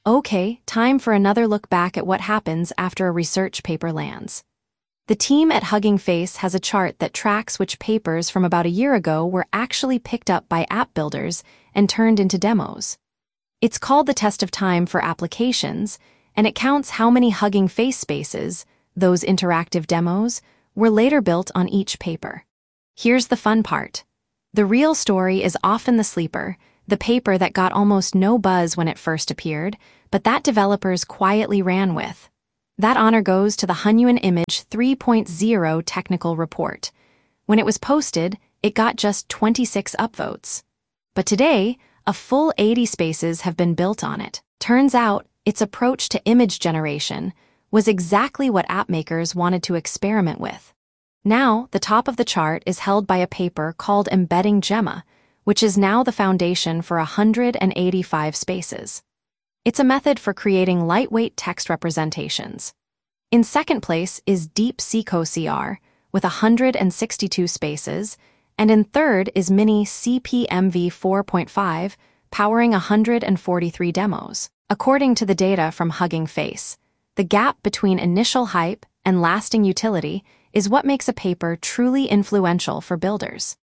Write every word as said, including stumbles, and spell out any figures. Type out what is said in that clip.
Okay, time for another look back at what happens after a research paper lands. The team at Hugging Face has a chart that tracks which papers from about a year ago were actually picked up by app builders and turned into demos. It's called the test of time for applications, and it counts how many Hugging Face spaces, those interactive demos, were later built on each paper. Here's the fun part. The real story is often the sleeper, the paper that got almost no buzz when it first appeared, but that developers quietly ran with. That honor goes to the Hunyuan Image three point oh technical report. When it was posted, it got just twenty-six upvotes. But today, a full eighty spaces have been built on it. Turns out, its approach to image generation was exactly what app makers wanted to experiment with. Now, the top of the chart is held by a paper called Embedding Gemma, which is now the foundation for one hundred eighty-five spaces. It's a method for creating lightweight text representations. In second place is Deep CecoCR, with one hundred sixty-two spaces, and in third is Mini C P M V four point five, powering one hundred forty-three demos. According to the data from Hugging Face, the gap between initial hype and lasting utility is what makes a paper truly influential for builders.